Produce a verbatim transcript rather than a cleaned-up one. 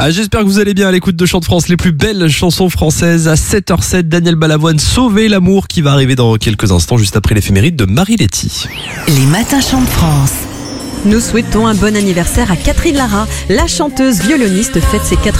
Ah, j'espère que vous allez bien à l'écoute de Chant de France, les plus belles chansons françaises. À sept heures zéro sept, Daniel Balavoine, Sauver l'amour, qui va arriver dans quelques instants, juste après l'éphéméride de Marie Letty. Les matins Chant de France. Nous souhaitons un bon anniversaire à Catherine Lara. La chanteuse violoniste fête ses quatre